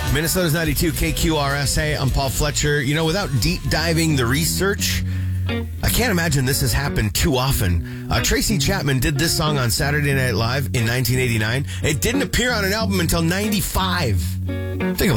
Minnesota's 92 KQRS. Hey, I'm Paul Fletcher. You know, without deep diving the research, I can't imagine this has happened too often. Tracy Chapman did this song on Saturday Night Live in 1989. It didn't appear on an album until 95. Think about